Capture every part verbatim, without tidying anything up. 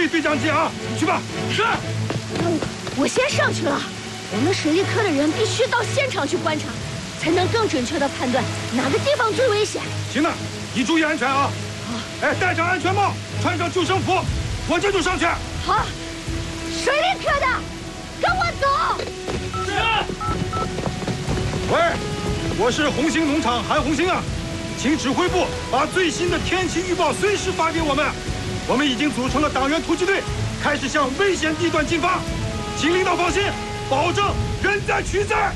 对讲机啊！你去吧。是。 嗯，我先上去了。我们水利科的人必须到现场去观察，才能更准确地判断哪个地方最危险。 行了，你注意安全啊！ 好。 哎，戴上安全帽，穿上救生服，我这就上去。 好，水利科的，跟我走。 是。喂，我是红星农场韩红星啊，请指挥部把最新的天气预报随时发给我们。我们已经组成了党员突击队，开始向危险地段进发，请领导放心，保证人在渠在。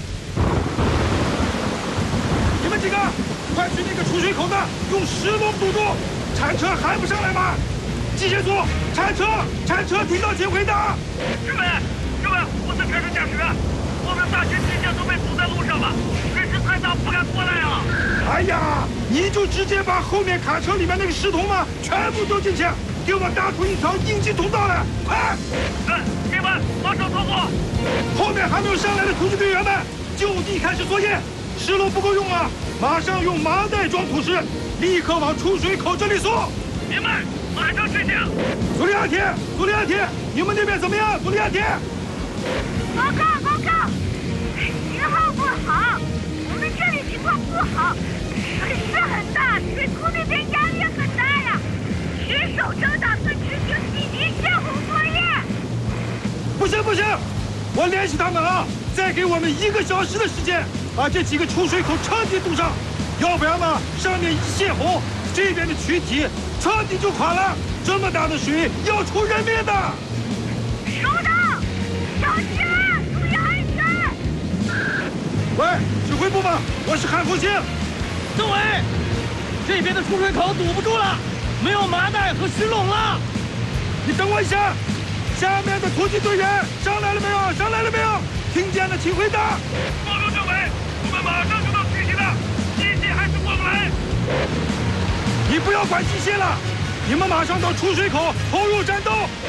你们几个，快去那个出水口那用石笼堵住，铲车还不上来吗？机械组，铲车，铲车，听到请回答。 师伟，师伟，我是开车驾驶员，我们大群机械都被堵在路上了，水势太大，不敢过来啊。 哎呀，你就直接把后面卡车里面那个石桶嘛，全部丢进去。给我搭出一条应急通道来，快！ 嗯，明白，马上操作。 后面还没有上来的突击队员们，就地开始作业。石笼不够用了，马上用麻袋装土石，立刻往出水口这里送。 明白，马上执行。 苏利亚铁，苏利亚铁，你们那边怎么样？苏利亚铁。 报告报告，信号不好，我们这里情况不好，水势很大，水库那边压力很大呀。水手正打算执行紧急泄洪作业。 不行不行，我联系他们啊，再给我们一个小时的时间，把这几个出水口彻底堵上，要不然嘛，上面一泄洪，这边的躯体彻底就垮了。这么大的水要出人命的。 收到，小心啊，注意安全。 喂，指挥部吗？我是韩福星。 政委，这边的出水口堵不住了。没有麻袋和石笼了， 你等我一下。下面的突击队员上来了没有？上来了没有？听见了，请回答。 报告政委，我们马上就到区级了，机械还是过不来。 你不要管机械了，你们马上到出水口投入战斗。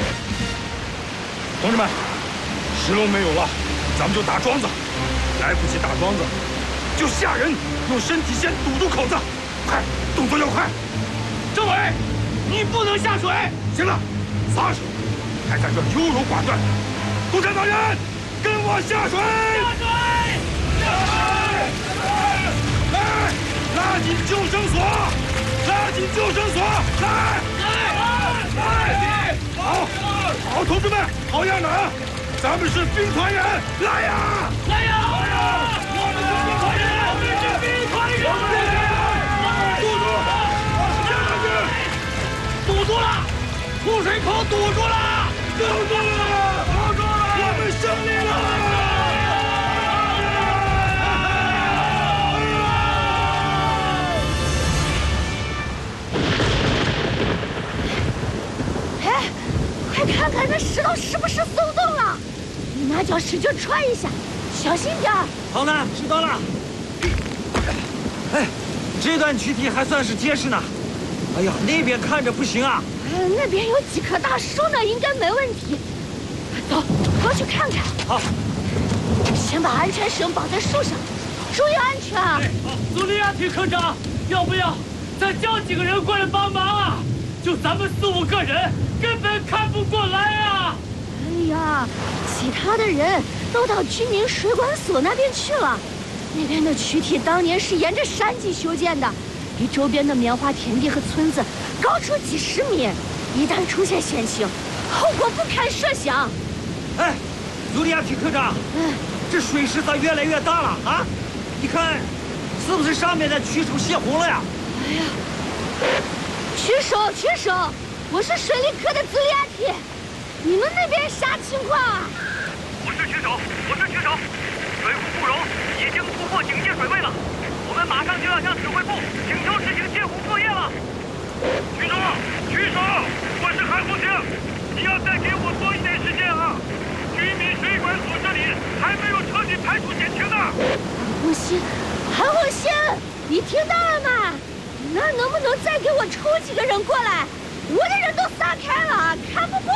同志们，石笼没有了，咱们就打桩子，来不及打桩子，就吓人，用身体先堵住口子，快，动作要快。 政委，你不能下水！ 行了，撒手，还在这优柔寡断！共产党员，跟我下水！ 下水！下水！ 来，拉紧救生索，拉紧救生索，来！ 来！来！ 好，好，同志们，好样的啊！咱们是兵团人，来呀！ 来呀！我们是兵团人，我们是兵团人！堵住了，出水口堵住了， 堵住了，堵住了，我们胜利了！ 哎，快看看那石头是不是松动了？你拿脚使劲踹一下，小心点儿。 好的，知道了。哎，这段躯体还算是结实呢。哎呀，那边看着不行啊！ 呃，那边有几棵大树呢，应该没问题。走，过去看看。 好， 先把安全绳绑在树上，注意安全啊！ 苏利亚提科长，要不要再叫几个人过来帮忙啊？就咱们四五个人，根本看不过来啊！ 哎呀，其他的人都到居民水管所那边去了。那边的躯体当年是沿着山脊修建的。比周边的棉花田地和村子高出几十米，一旦出现险情，后果不堪设想。 哎，苏利亚提科长， 嗯， 这水势咋越来越大了啊？你看，是不是上面的渠出泄洪了呀？ 哎呀，曲手，曲手，我是水利科的苏利亚提，你们那边啥情况啊？ 我是曲手，我是曲手，水库不容已经突破警戒水位了。我们马上就要向指挥部请求执行泄洪作业了。局长，局长，我是韩福星，你要再给我多一点时间啊！居民水管所这里还没有彻底排除险情呢。 韩红星，韩红星，你听到了吗？那能不能再给我抽几个人过来？我的人都撒开了，看不过